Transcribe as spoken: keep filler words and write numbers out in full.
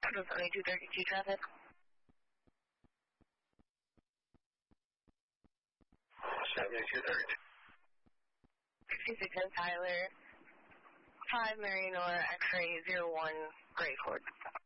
twenty-two thirty-two traffic. seventy-two thirty-two. sixty-six ten Tyler. five Marine or X-ray zero one Gray Ford.